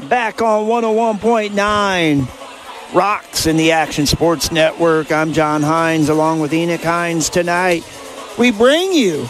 Back on 101.9 Rocks in the Action Sports Network. I'm John Hines along with Enoch Hines tonight. We bring you